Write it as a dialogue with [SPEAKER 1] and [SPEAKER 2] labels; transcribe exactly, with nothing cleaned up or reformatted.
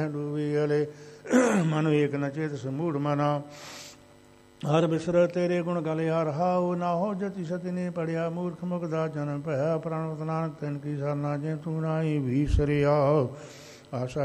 [SPEAKER 1] dooby ਅਲੇ ਮਨ ਏਕ ਨ ਚੇਤ ਸਮੂੜ ਮਨਾ ਹਰ ਬਿਸਰ ਤੇਰੇ ਗੁਣ ਗਲੇ ਹਰ ਹਾਉ ਨਾ ਹੋ ਜਤੀ ਸਤੀ ਨੇ ਪੜਿਆ ਮੂਰਖ ਮੁਕਦਾ ਜਨਮ ਭਇਆ ਪ੍ਰਣਵਤ ਨਾਨਕ ਤਿਨ ਕੀ ਸਰਨਾ ਜੇ ਤੂੰ ਨਾਹੀ ਵੀਸਰਿਆ ਆਸਾ